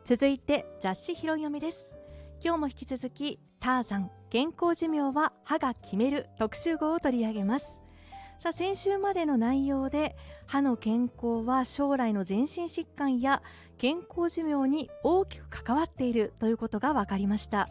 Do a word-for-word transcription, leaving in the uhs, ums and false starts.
続いて雑誌拾い読みです。今日も引き続きターザン健康寿命は歯が決める特集号を取り上げます。さあ、先週までの内容で歯の健康は将来の全身疾患や健康寿命に大きく関わっているということが分かりました。